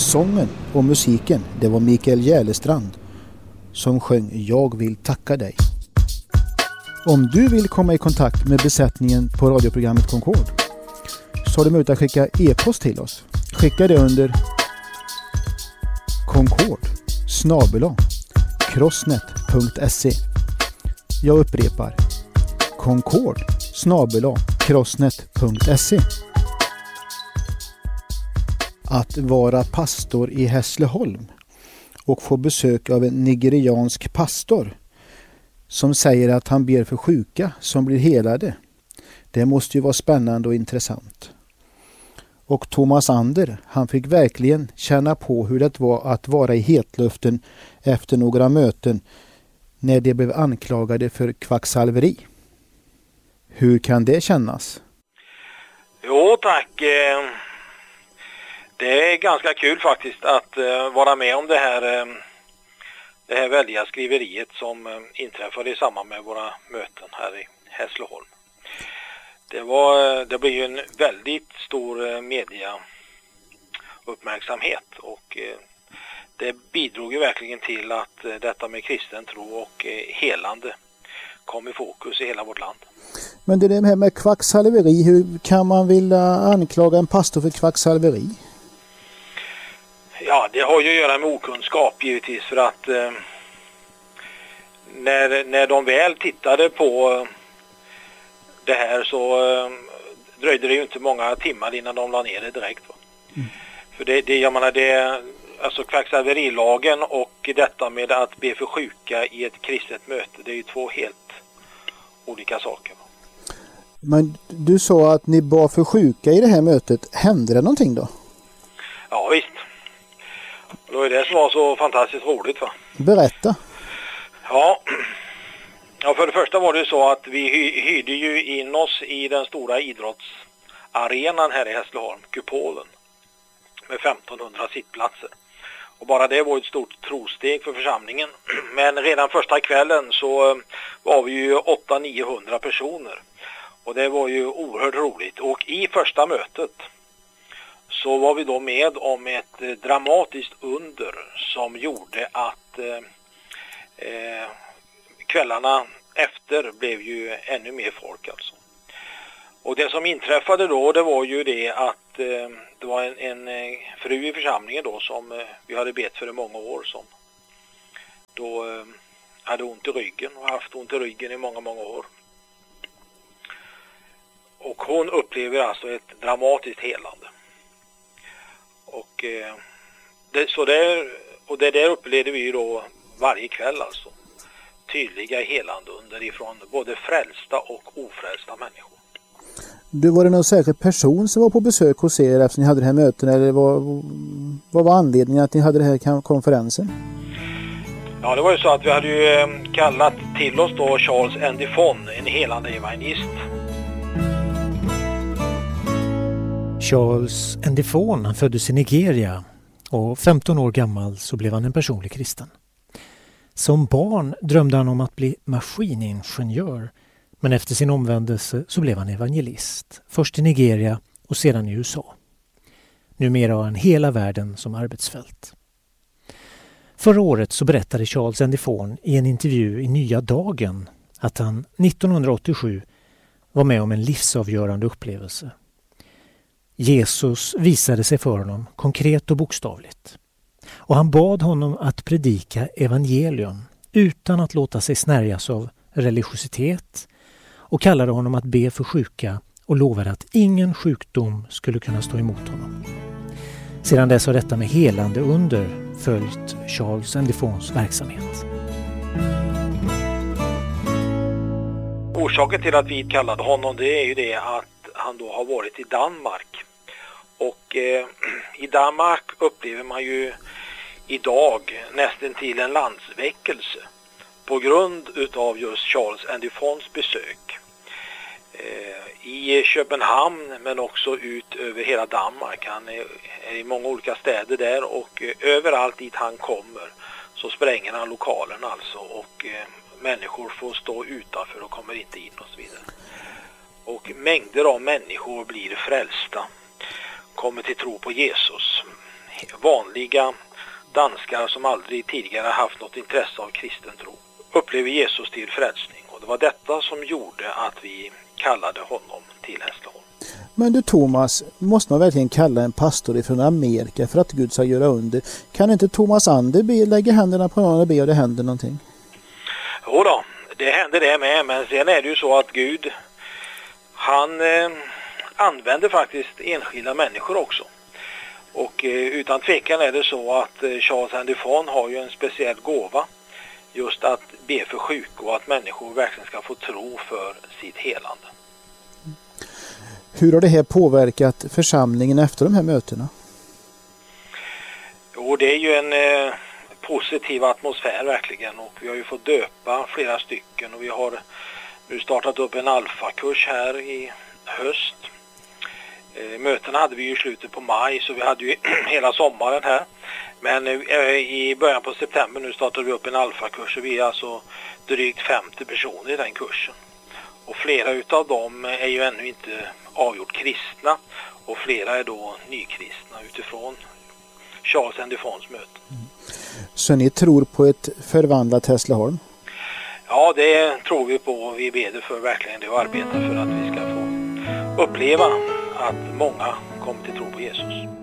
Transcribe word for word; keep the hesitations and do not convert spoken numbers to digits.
Sången och musiken, det var Mikael Järlestrand som sjöng Jag vill tacka dig. Om du vill komma i kontakt med besättningen på radioprogrammet Concord så har du möjlighet att skicka e-post till oss. Skicka det under Concord snabel-a crossnet punkt se. Jag upprepar Concord snabel-a crossnet punkt se. Att vara pastor i Hässleholm och få besök av en nigeriansk pastor som säger att han ber för sjuka som blir helade. Det måste ju vara spännande och intressant. Och Thomas Ander, han fick verkligen känna på hur det var att vara i hetluften efter några möten när de blev anklagade för kvacksalveri. Hur kan det kännas? Jo tack. Det är ganska kul faktiskt att vara med om det här, det här väldiga skriveriet som inträffade i samband med våra möten här i Hässleholm. Det var, det blev ju en väldigt stor media uppmärksamhet och det bidrog ju verkligen till att detta med kristen tro och helande kom i fokus i hela vårt land. Men det här med kvacksalveri, hur kan man vilja anklaga en pastor för kvacksalveri? Ja, det har ju att göra med okunskap givetvis, för att eh, när, när de väl tittade på det här så eh, dröjde det ju inte många timmar innan de la ner det direkt. Va? Mm. För det, det, jag menar, det, alltså kvacksalverilagen och detta med att be för sjuka i ett kristet möte, det är ju två helt olika saker. Va? Men du sa att ni bad för sjuka i det här mötet. Hände det någonting då? Ja, visst. Det var det som var så fantastiskt roligt, va? Berätta. Ja. Ja, för det första var det så att vi hy- hyrde ju in oss i den stora idrottsarenan här i Hässleholm, Kupolen, med femtonhundra sittplatser. Och bara det var ett stort trosteg för församlingen. Men redan första kvällen så var vi ju åtta till niohundra personer. Och det var ju oerhört roligt. Och i första mötet så var vi då med om ett dramatiskt under som gjorde att eh, eh, kvällarna efter blev ju ännu mer folk alltså. Och det som inträffade då, det var ju det att eh, det var en, en fru i församlingen då som eh, vi hade bett för i många år, som då eh, hade ont i ryggen och haft ont i ryggen i många, många år. Och hon upplever alltså ett dramatiskt helande. Och, eh, det, så där, och det där upplevde vi ju då varje kväll alltså. Tydliga helande under ifrån både frälsta och ofrälsta människor. Du, var det någon särskild person som var på besök hos er efter ni hade det här möten, eller vad, vad var anledningen att ni hade det här konferensen? Ja, det var ju så att vi hade ju kallat till oss då Charles Endifon, en helande evangelist. Charles Endifon, han föddes i Nigeria och femton år gammal så blev han en personlig kristen. Som barn drömde han om att bli maskiningenjör, men efter sin omvändelse så blev han evangelist. Först i Nigeria och sedan i U S A. Numera har han hela världen som arbetsfält. Förra året så berättade Charles Endifon i en intervju i Nya Dagen att han nittonhundraåttiosju var med om en livsavgörande upplevelse. Jesus visade sig för honom konkret och bokstavligt. Och han bad honom att predika evangelium utan att låta sig snärjas av religiositet, och kallade honom att be för sjuka och lovade att ingen sjukdom skulle kunna stå emot honom. Sedan dess har detta med helande under följt Charles Endifons verksamhet. Orsaken till att vi kallade honom, det är ju det att han då har varit i Danmark. Och eh, i Danmark upplever man ju idag nästan till en landsväckelse på grund utav just Charles Endifons besök eh, i Köpenhamn, men också ut över hela Danmark. Han är, är i många olika städer där, och eh, överallt dit han kommer så spränger han lokalen alltså, och eh, människor får stå utanför och kommer inte in och så vidare. Och mängder av människor blir frälsta, kommer till tro på Jesus. vanliga danskar som aldrig tidigare haft något intresse av kristen tro upplever Jesus till frälsning. Och det var detta som gjorde att vi kallade honom till Hässleholm. Men du Thomas, måste man verkligen kalla en pastor från Amerika för att Gud ska göra under? Kan inte Thomas Ander be, lägga händerna på någon och be och det händer någonting? Jo då, det händer det med, men sen är det ju så att Gud, han eh, använder faktiskt enskilda människor också. Och eh, utan tvekan är det så att eh, Charles Andy Fon har ju en speciell gåva just att be för sjuka och att människor verkligen ska få tro för sitt helande. Hur har det här påverkat församlingen efter de här mötena? Jo, det är ju en eh, positiv atmosfär verkligen, och vi har ju fått döpa flera stycken och vi har nu startat upp en alfakurs här i höst. Eh, mötena hade vi ju i slutet på maj, så vi hade ju hela sommaren här. Men eh, i början på september nu startade vi upp en alfakurs och vi är alltså drygt femtio personer i den kursen. Och flera utav dem är ju ännu inte avgjort kristna och flera är då nykristna utifrån Charles Andy Fons möte. Mm. Så ni tror på ett förvandlat Hässleholm? Ja, det tror vi på, och vi ber för verkligen det och arbetar för att vi ska få uppleva att många kommer till tro på Jesus.